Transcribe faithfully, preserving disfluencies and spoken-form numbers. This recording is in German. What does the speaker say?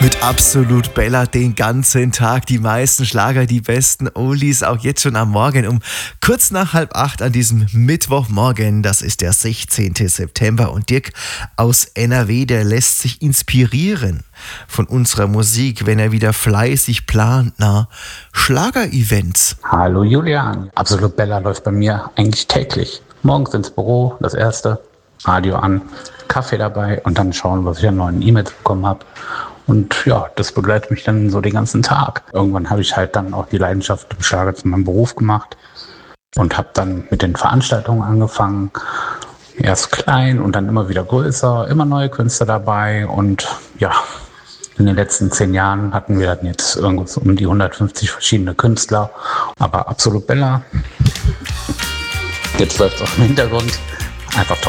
Mit Absolut Bella den ganzen Tag. Die meisten Schlager, die besten Oldies, auch jetzt schon am Morgen um kurz nach halb acht an diesem Mittwochmorgen. Das ist der sechzehnten September. Und Dirk aus N R W, der lässt sich inspirieren von unserer Musik, wenn er wieder fleißig plant, na, Schlager-Events. Hallo Julian. Absolut Bella läuft bei mir eigentlich täglich. Morgens ins Büro, das erste, Radio an, Kaffee dabei und dann schauen, was ich an neuen E-Mails bekommen habe. Und ja, das begleitet mich dann so den ganzen Tag. Irgendwann habe ich halt dann auch die Leidenschaft im Schlager zu meinem Beruf gemacht und habe dann mit den Veranstaltungen angefangen. Erst klein und dann immer wieder größer, immer neue Künstler dabei. Und ja, in den letzten zehn Jahren hatten wir dann jetzt irgendwas um die hundertfünfzig verschiedene Künstler. Aber Absolut Bella, jetzt läuft es auch im Hintergrund, einfach toll.